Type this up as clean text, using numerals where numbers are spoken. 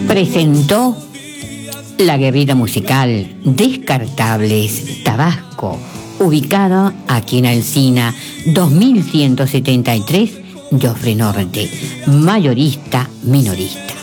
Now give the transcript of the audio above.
Presentó la guerrilla musical Descartables Tabasco, ubicada aquí en Alsina 2173, Jofre Norte, mayorista minorista.